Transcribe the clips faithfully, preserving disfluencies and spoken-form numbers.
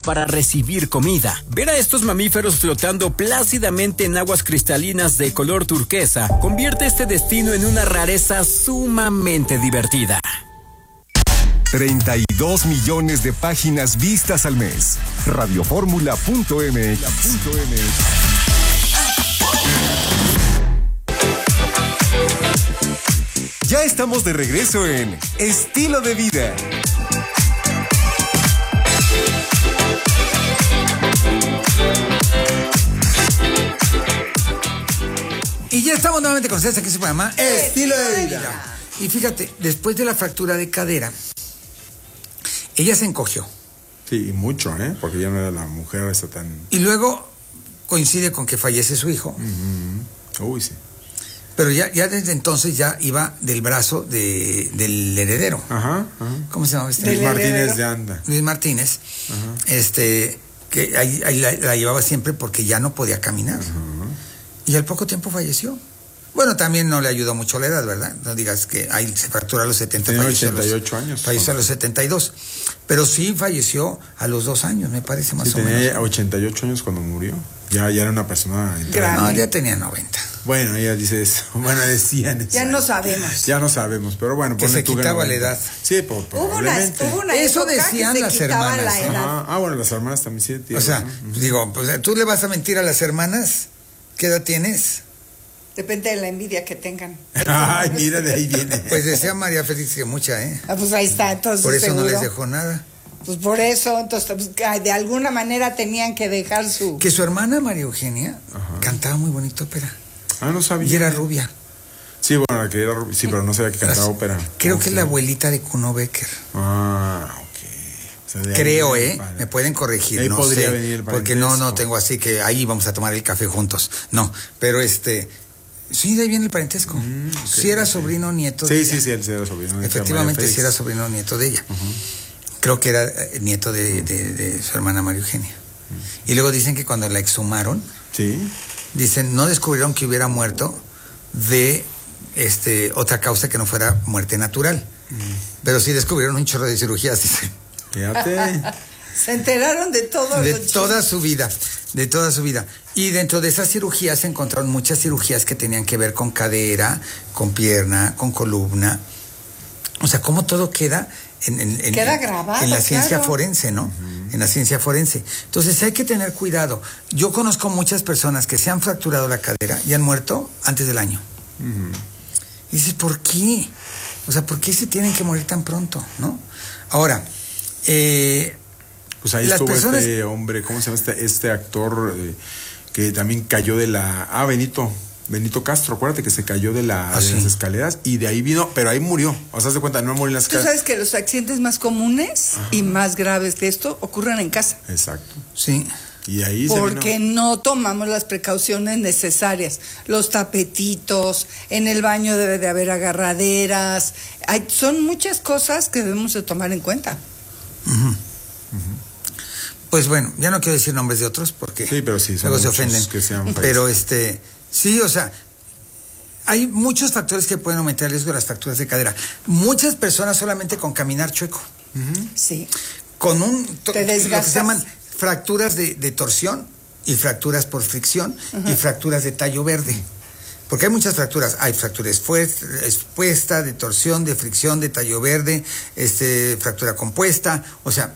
para recibir comida. Ver a estos mamíferos flotando plácidamente en aguas cristalinas de color turquesa convierte este destino en una rareza sumamente divertida. treinta y dos millones de páginas vistas al mes. Radioformula punto m x. Ya estamos de regreso en Estilo de Vida. Y ya estamos nuevamente con César, que se llama Estilo de Vida. Y fíjate, después de la fractura de cadera, ella se encogió. Sí, y mucho, ¿eh? Porque ya no era la mujer esa tan... Y luego coincide con que fallece su hijo. Uh-huh. Uy, sí. Pero ya, ya desde entonces ya iba del brazo de, del heredero. Ajá, ajá. ¿Cómo se llama este? Luis Martínez de Anda. Luis Martínez. Ajá. Este, que ahí, ahí la, la llevaba siempre porque ya no podía caminar. Ajá. Y al poco tiempo falleció. Bueno, también no le ayudó mucho la edad, ¿verdad? No digas que ahí se fracturó a los setenta. Tenía ochenta y ocho años. Falleció a los setenta y dos. Pero sí falleció a los dos años, me parece, más sí, o menos. Tenía ochenta y ocho años cuando murió. Ya, ya era una persona... Grande. No, ya tenía noventa. Bueno, ella dice eso. Bueno, decían eso. Ya no sabemos. Ya no sabemos, pero bueno. Que se quitaba la edad. Sí, por, probablemente. Hubo una, hubo una eso decían las hermanas. La edad. Ajá. Ah, bueno, las hermanas también sí. Tío, o sea, ¿no? digo, pues, ¿tú le vas a mentir a las hermanas? ¿Qué edad tienes? Depende de la envidia que tengan. Ay, mira, de ahí viene. Pues decía María Félix que mucha, ¿eh? Ah, pues ahí está, entonces. Por eso seguro. no les dejó nada. Pues por eso, entonces, pues, de alguna manera tenían que dejar su... Que su hermana María Eugenia Ajá. cantaba muy bonito ópera. Ah, no sabía. Y era rubia. Sí, bueno, la que era rubia. Sí, pero no sabía que cantaba Las, ópera. Creo okay. que es la abuelita de Kuno Becker. Ah, ok. O sea, creo, ¿eh? Padre. Me pueden corregir, ahí no podría sé. Venir el porque no, no tengo así que ahí vamos a tomar el café juntos. No, pero este... Sí, de ahí viene el parentesco. Mm, okay, sí era sobrino nieto sí, de sí, ella. Sí, sí, sí, era sobrino. Efectivamente, sí era sobrino nieto de ella. Uh-huh. Creo que era nieto de, de, de su hermana María Eugenia. Uh-huh. Y luego dicen que cuando la exhumaron, sí, dicen, no descubrieron que hubiera muerto de este otra causa que no fuera muerte natural. Uh-huh. Pero sí descubrieron un chorro de cirugías, dicen. Fíjate. Se enteraron de todo. De toda su vida, de toda su vida. Y dentro de esas cirugías se encontraron muchas cirugías que tenían que ver con cadera, con pierna, con columna. O sea, cómo todo queda en, en, en, queda en, grabado, en la ciencia claro. forense, ¿no? Uh-huh. En la ciencia forense. Entonces hay que tener cuidado. Yo conozco muchas personas que se han fracturado la cadera y han muerto antes del año. Uh-huh. Y dices, ¿por qué? O sea, ¿por qué se tienen que morir tan pronto, no? Ahora, eh... Pues ahí estuvo personas... este hombre, ¿cómo se llama este, este actor eh, que también cayó de la... Ah, Benito, Benito Castro, acuérdate que se cayó de, la, ¿Ah, de sí? las escaleras y de ahí vino, pero ahí murió. O sea, se cuenta, no murió en las escaleras. Tú sabes que los accidentes más comunes Ajá. y más graves de esto ocurren en casa. Exacto. Sí. Y ahí Porque se vino... no tomamos las precauciones necesarias. Los tapetitos, en el baño debe de haber agarraderas. Hay, son muchas cosas que debemos de tomar en cuenta. Uh-huh. Uh-huh. Pues bueno, ya no quiero decir nombres de otros porque sí, pero sí, luego se ofenden. Que sean pero este, sí, o sea, hay muchos factores que pueden aumentar el riesgo de las fracturas de cadera. Muchas personas solamente con caminar chueco. Uh-huh. Sí. Con un to- Te desgastas. Lo que se llaman fracturas de, de torsión y fracturas por fricción uh-huh. y fracturas de tallo verde. Porque hay muchas fracturas, hay fractura expuesta, de torsión, de fricción, de tallo verde, este, fractura compuesta, o sea,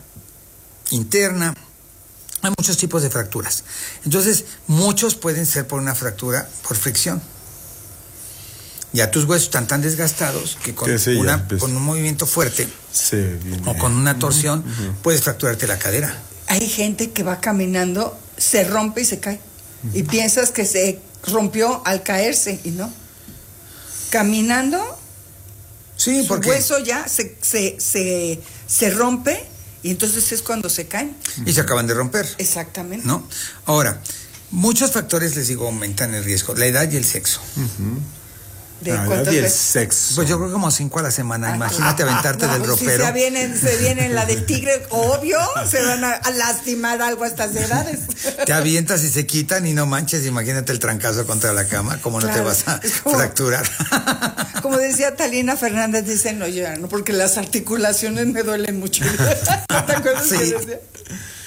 interna. Hay muchos tipos de fracturas. Entonces, muchos pueden ser por una fractura por fricción. Ya tus huesos están tan desgastados que con, sí, una, ya, pues, con un movimiento fuerte sí, o con una torsión uh-huh, uh-huh. puedes fracturarte la cadera. Hay gente que va caminando, se rompe y se cae. Uh-huh. Y piensas que se rompió al caerse y no. Caminando, sí, su porque hueso ya se, se, se, se rompe y entonces es cuando se caen. Y se acaban de romper. Exactamente. ¿No? Ahora, muchos factores, les digo, aumentan el riesgo. La edad y el sexo. Uh-huh. ¿De la cuántas edad y el veces? sexo. Pues yo creo que como cinco a la semana. Ah, Imagínate aventarte no, del pues ropero. Si se vienen, se vienen la del tigre, obvio, se van a, a lastimar algo a estas edades. Te avientas y se quitan y no manches, imagínate el trancazo contra la cama, ¿cómo no claro, te vas a como, fracturar? Como decía Talina Fernández, dicen, no, yo no, porque las articulaciones me duelen mucho. ¿Te acuerdas sí. que decía?